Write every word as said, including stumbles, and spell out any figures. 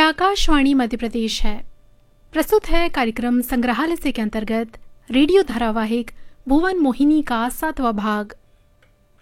आकाशवाणी मध्य प्रदेश है। प्रस्तुत है कार्यक्रम संग्रहालय से के अंतर्गत रेडियो धारावाहिक भुवन मोहिनी का सातवां भाग